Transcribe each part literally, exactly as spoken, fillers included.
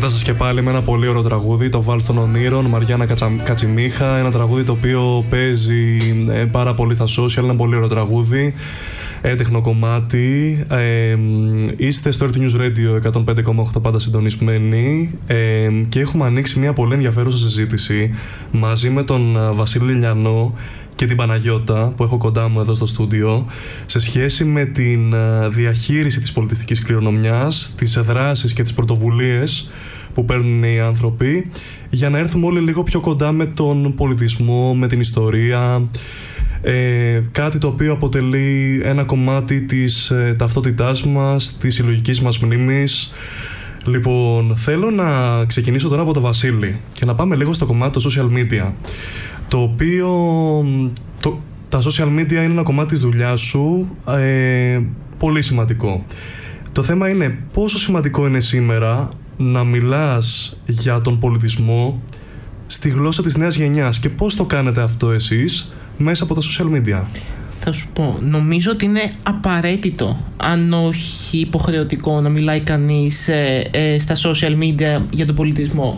Κοντά σας και πάλι με ένα πολύ ωραίο τραγούδι, το Βάλς των Ονείρων, Μαριάννα Κατσα... Κατσιμίχα. Ένα τραγούδι το οποίο παίζει ε, πάρα πολύ στα social, ένα πολύ ωραίο τραγούδι, έντεχνο κομμάτι. Ε, είστε στο Earth News Radio εκατόν πέντε κόμμα οκτώ, πάντα συντονισμένοι, ε, και έχουμε ανοίξει μια πολύ ενδιαφέρουσα συζήτηση μαζί με τον Βασίλη Λιανό και την Παναγιώτα που έχω κοντά μου εδώ στο στούντιο, σε σχέση με την διαχείριση της πολιτιστικής κληρονομιάς, τις δράσεις και τις πρωτοβουλίες που παίρνουν οι άνθρωποι για να έρθουμε όλοι λίγο πιο κοντά με τον πολιτισμό, με την ιστορία, ε, κάτι το οποίο αποτελεί ένα κομμάτι της ε, ταυτότητάς μας, της συλλογικής μας μνήμης. Λοιπόν, θέλω να ξεκινήσω τώρα από το Βασίλη και να πάμε λίγο στο κομμάτι των social media, το οποίο το, τα social media είναι ένα κομμάτι της δουλειάς σου, ε, πολύ σημαντικό. Το θέμα είναι πόσο σημαντικό είναι σήμερα να μιλάς για τον πολιτισμό στη γλώσσα της νέας γενιάς και πώς το κάνετε αυτό εσείς μέσα από τα social media. Θα σου πω, νομίζω ότι είναι απαραίτητο, αν όχι υποχρεωτικό, να μιλάει κανείς ε, ε, στα social media για τον πολιτισμό.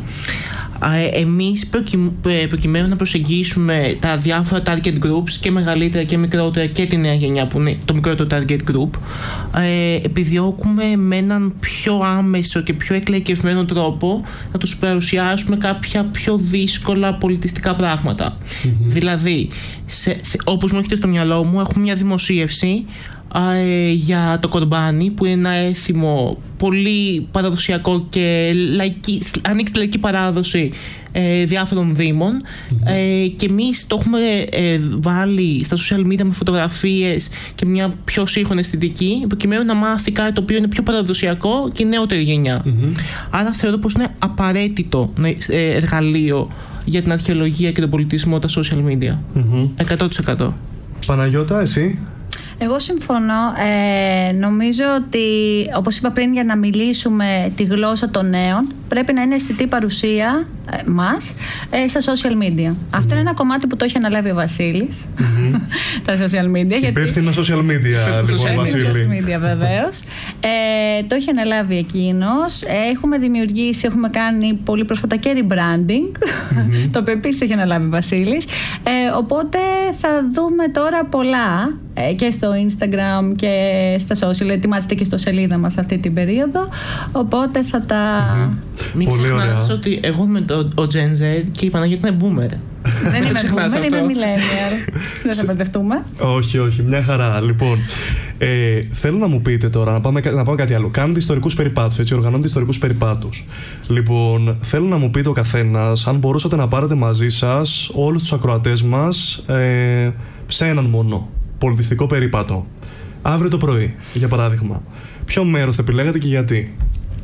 Εμείς προκειμένου να προσεγγίσουμε τα διάφορα target groups, και μεγαλύτερα και μικρότερα, και τη νέα γενιά που είναι το μικρότερο target group, επιδιώκουμε με έναν πιο άμεσο και πιο εκλαϊκευμένο τρόπο να τους παρουσιάσουμε κάποια πιο δύσκολα πολιτιστικά πράγματα. Mm-hmm. Δηλαδή, σε, όπως μου έχετε στο μυαλό μου, έχουμε μια δημοσίευση για το κορμπάνι, που είναι ένα έθιμο πολύ παραδοσιακό και λαϊκή, ανοίξει τη λαϊκή παράδοση ε, διάφορων δήμων, mm-hmm. ε, και εμείς το έχουμε ε, βάλει στα social media με φωτογραφίες και μια πιο σύγχρονη αισθητική, προκειμένου να μάθει κάτι το οποίο είναι πιο παραδοσιακό και νεότερη γενιά. Mm-hmm. Άρα θεωρώ πως είναι απαραίτητο ε, εργαλείο για την αρχαιολογία και τον πολιτισμό τα social media. Mm-hmm. εκατό τοις εκατό. Παναγιώτα, εσύ? Εγώ συμφωνώ. Ε, νομίζω ότι, όπως είπα πριν, για να μιλήσουμε τη γλώσσα των νέων, πρέπει να είναι αισθητή παρουσία ε, μας ε, στα social media. Mm-hmm. Αυτό είναι ένα κομμάτι που το έχει αναλάβει ο Βασίλης. Mm-hmm. Τα social media. Υπεύθυνο social media, λοιπόν, Βασίλη. Social media, βεβαίως. ε, το έχει αναλάβει εκείνος. Έχουμε δημιουργήσει, έχουμε κάνει πολύ πρόσφατα και rebranding, mm-hmm. το οποίο επίσης έχει αναλάβει ο Βασίλης. Ε, οπότε θα δούμε τώρα πολλά ε, και στο Instagram και στα social. Ετοιμάζεται και στο σελίδα μας αυτή την περίοδο. Οπότε θα τα... Mm-hmm. Μην ξεχνάς ότι εγώ είμαι το, ο Gen Z και η Παναγιώτη είναι boomer. Δεν είμαι boomer, είμαι millennial. Δεν θα μπερδευτούμε. Όχι, όχι, μια χαρά. Λοιπόν, ε, θέλω να μου πείτε τώρα, να πάμε, να πάμε κάτι άλλο. Κάνετε ιστορικούς περιπάτους, έτσι, οργανώνετε ιστορικούς περιπάτους. Λοιπόν, θέλω να μου πείτε ο καθένας, αν μπορούσατε να πάρετε μαζί σας όλους τους ακροατές μας ε, σε έναν μόνο πολιτιστικό περίπατο. Αύριο το πρωί, για παράδειγμα. Ποιο μέρος θα επιλέγατε και γιατί?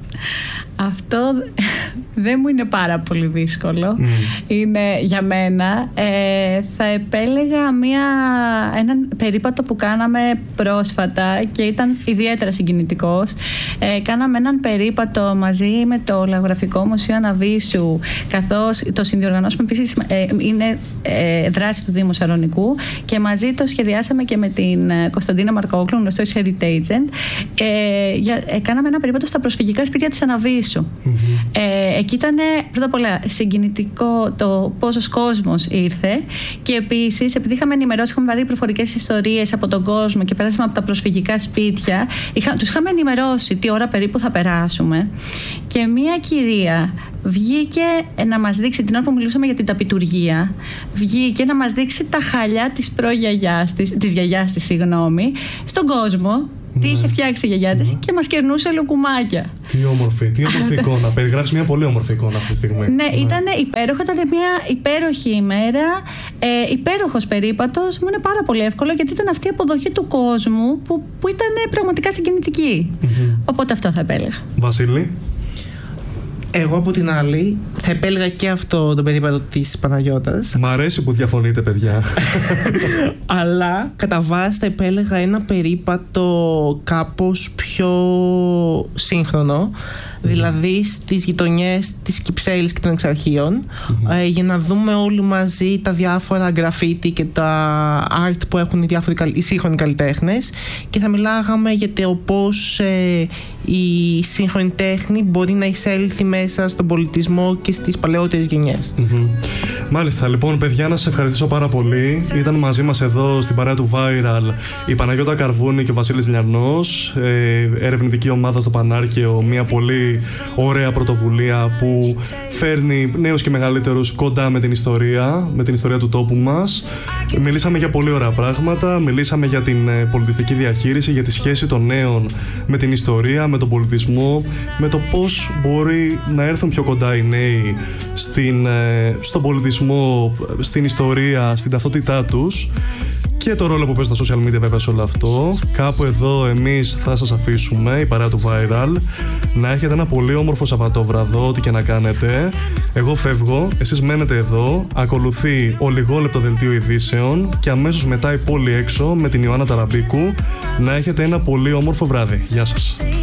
Αυτό δεν μου είναι πάρα πολύ δύσκολο. Mm. Είναι για μένα. Ε, θα επέλεγα μια, έναν περίπατο που κάναμε πρόσφατα και ήταν ιδιαίτερα συγκινητικός. Ε, κάναμε έναν περίπατο μαζί με το Λαογραφικό Μουσείο Αναβίσου, καθώς το συνδιοργανώσουμε επίσης, ε, είναι ε, δράση του Δήμου Σαρονικού, και μαζί το σχεδιάσαμε και με την Κωνσταντίνα Μαρκόκλου, γνωστό Heritage Agent. Ε, για, ε, κάναμε ένα περίπατο στα προσφυγικά σπίτια της Αναβίσου. Mm-hmm. Ε, εκεί ήταν πρώτα απ' όλα συγκινητικό το πόσος κόσμος ήρθε, και επίσης επειδή είχαμε ενημερώσει, είχαμε βάλει προφορικές ιστορίες από τον κόσμο και πέρασαμε από τα προσφυγικά σπίτια, είχα, τους είχαμε ενημερώσει τι ώρα περίπου θα περάσουμε, και μία κυρία βγήκε να μας δείξει, την ώρα που μιλούσαμε για την ταπιτουργία, βγήκε να μας δείξει τα χαλιά της προγιαγιάς της, της γιαγιάς της, συγγνώμη, στον κόσμο. Τι είχε φτιάξει η γιαγιά της, και μας κερνούσε λουκουμάκια. Τι όμορφη, τι όμορφη εικόνα. Περιγράφεις μια πολύ όμορφη εικόνα αυτή τη στιγμή. Ναι, ναι. Ήταν υπέροχο, ήταν μια υπέροχη ημέρα, ε, υπέροχος περίπατος. Μου είναι πάρα πολύ εύκολο, γιατί ήταν αυτή η αποδοχή του κόσμου που, που ήταν πραγματικά συγκινητική. Mm-hmm. Οπότε αυτό θα επέλεγα. Βασίλη. Εγώ από την άλλη θα επέλεγα και αυτό το περίπατο της Παναγιώτας. Μ' αρέσει που διαφωνείτε, παιδιά. Αλλά κατά βάση θα επέλεγα ένα περίπατο κάπως πιο σύγχρονο, δηλαδή στις γειτονιές της Κυψέλης και των Εξαρχείων, mm-hmm. ε, για να δούμε όλοι μαζί τα διάφορα γκραφίτι και τα art που έχουν οι, διάφοροι, οι σύγχρονοι καλλιτέχνες, και θα μιλάγαμε για το πώς ε, η σύγχρονη τέχνη μπορεί να εισέλθει μέσα στον πολιτισμό και στις παλαιότερες γενιές. Mm-hmm. Μάλιστα, λοιπόν, παιδιά, να σας ευχαριστήσω πάρα πολύ. Ήταν μαζί μας εδώ στην παρέα του Viral η Παναγιώτα Καρβούνη και ο Βασίλης Λιαρνός, ε, ερευνητική ομάδα στο Πανάρκαιο, μια πολύ ωραία πρωτοβουλία που φέρνει νέους και μεγαλύτερους κοντά με την ιστορία, με την ιστορία του τόπου μας. Μιλήσαμε για πολύ ωραία πράγματα, μιλήσαμε για την πολιτιστική διαχείριση, για τη σχέση των νέων με την ιστορία, με τον πολιτισμό, με το πώς μπορεί να έρθουν πιο κοντά οι νέοι στην, στον πολιτισμό, στην ιστορία, στην ταυτότητά τους, και το ρόλο που παίζουν τα social media βέβαια σε όλο αυτό. Κάπου εδώ εμείς θα σας αφήσουμε, η παρέα του Viral. Να έχετε ένα πολύ όμορφο Σαββατόβραδο, ό,τι και να κάνετε. Εγώ φεύγω, εσείς μένετε εδώ. Ακολουθεί ο λιγόλεπτο δελτίο ειδήσεων και αμέσως μετά η πόλη έξω με την Ιωάννα Ταραμπίκου. Να έχετε ένα πολύ όμορφο βράδυ. Γεια σας.